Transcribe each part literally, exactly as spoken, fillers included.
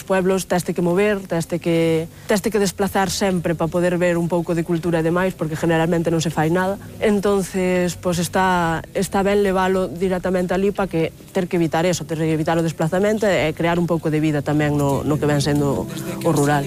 os pueblos teste que mover, teste que teste que desplazar sempre para poder ver un pouco de cultura e demais, porque generalmente non se fai nada. Entonces, pois está está ben levalo directamente ali para que ter que evitar eso, ter que evitar o desplazamento e crear un pouco de vida tamén no, no que ven sendo o rural.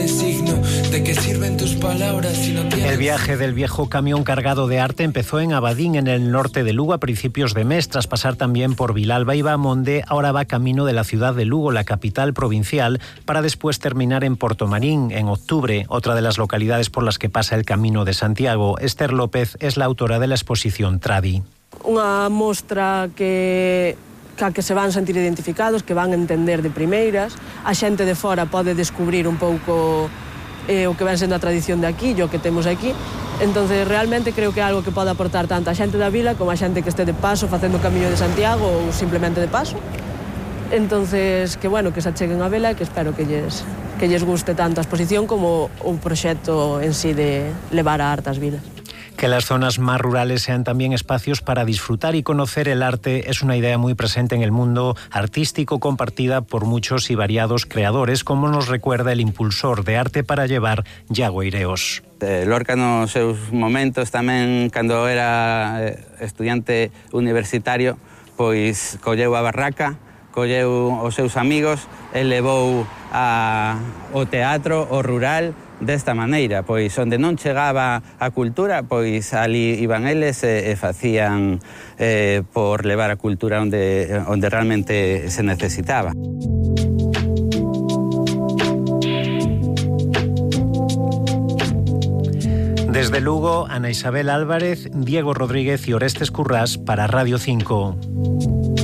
El viaje del viejo camión cargado de arte empezó en Abadín, en el norte de Lugo, a principios de mes, tras pasar también por Vilalba y Bamonde. Ahora va camino de la ciudad de Lugo, la capital provincial, para después terminar en Portomarín en octubre, otra de las localidades por las que pasa el Camino de Santiago. Esther López es la autora de la exposición Tradi. Unha mostra que ca que se van sentir identificados, que van entender de primeiras. A xente de fora pode descubrir un pouco eh, o que ven sendo a tradición de aquí, o que temos aquí. Entonces, realmente creo que é algo que pode aportar tanto a xente da vila como a xente que este de paso facendo o Camiño de Santiago ou simplemente de paso. Entonces, que bueno, que se acheguen a vela e que espero que lles, que lles guste tanto a exposición como o proxecto en sí de levar a arte ás vilas. Que las zonas más rurales sean también espacios para disfrutar y conocer el arte es una idea muy presente en el mundo artístico, compartida por muchos y variados creadores, como nos recuerda el impulsor de Arte para Llevar, Iago Eireos. Lorca nos seus momentos tamén, cando era estudiante universitario, pois colleu a barraca, colleu os seus amigos e levou a, o teatro, o rural, desta maneira, pois onde non chegaba a cultura, pois ali iban eles e, e facían eh, por levar a cultura onde, onde realmente se necesitaba. Desde Lugo, Ana Isabel Álvarez, Diego Rodríguez y Orestes Currás para Radio cinco.